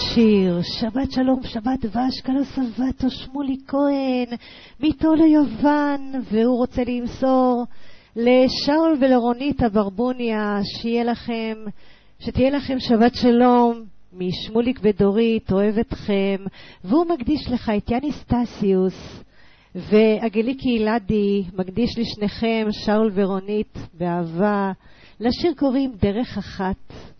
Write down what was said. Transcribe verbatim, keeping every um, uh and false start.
שיר שבת שלום, שבת דבש, קלו סבתו שמולי כהן מתולו יוון, והוא רוצה למסור לשאול ולרונית הברבוניה שיהיה לכם, שתהיה לכם שבת שלום משמוליק ודורית, אוהב אתכם. והוא מקדיש לך את יאני סטסיוס ואגליקי ילדי, מקדיש לשניכם שאול ורונית באהבה. לשיר קוראים דרך אחת.